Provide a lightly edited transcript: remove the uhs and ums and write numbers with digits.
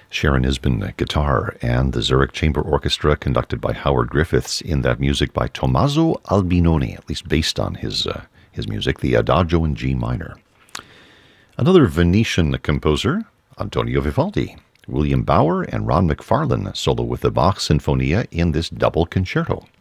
Sharon Isbin guitar, and the Zurich Chamber Orchestra conducted by Howard Griffiths in that music by Tommaso Albinoni, at least based on his music, the Adagio in G minor. Another Venetian composer, Antonio Vivaldi. William Bauer and Ron McFarlane solo with the Bach Sinfonia in this double concerto.